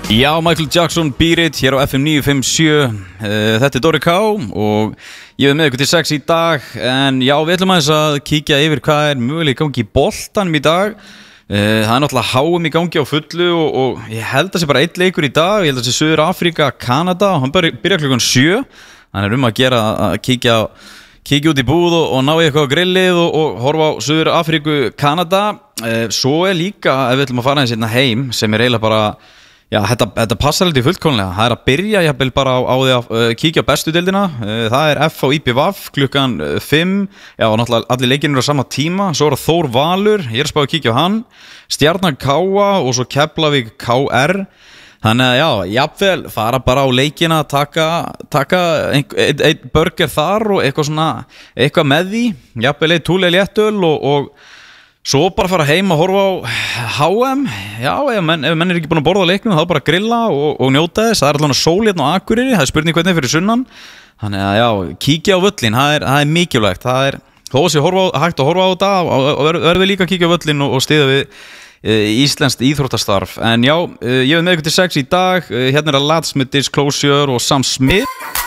Já, Michael Jackson, Beat It, hér á FM 957. Þetta Dóri K og ég með ykkur til 6 í dag. En já, við ætlum að kíkja yfir hvað mögulega í gangi í boltanum í dag. Það náttúrulega HM í gangi á fullu og ég held að sé bara einn leikur í dag. Ég held að sé Suður Afríka, Kanada og hann byrja klukkan 7. Þannig að gera að kíkja út í búð og ná í eitthvað á grillið og horfa á Suður Afríku, Kanada. Svo líka, ef við ætlum að fara eins hérna heim, sem eiginlega bara já, þetta passar heldur fullkomlega. Það að byrja jafnvel bara á því að kíkja á bestu deildina. Það F á IPVAF klukkan 5. Já, og náttúrulega allir leikirnir á sama tíma. Svo það Þór Valur, ég að spá að kíkja á hann. Stjarnan Káa og svo Keflavík KR. Þannig að já, jafnvel fara bara á leikina, taka einn burger þar og eitthvað með því. Jafnvel einn túlega léttöl og svo bara fara heim að horfa á HM. Já, ef menn ekki búin að borða á leiknum þá bara grilla og njóta þess. Það allan að sól hérna á Akureyri, það spurning hvernig fyrir sunnan. Þannig að já, kíkja á völlin, það mikilvægt. Það þó að sé hægt að horfa á þetta og verður líka að kíkja á völlin og styðja við íslenskt íþróttastarf. En já, ég með ykkur til 6 í dag. Hérna Lads með Disclosure og Sam Smith.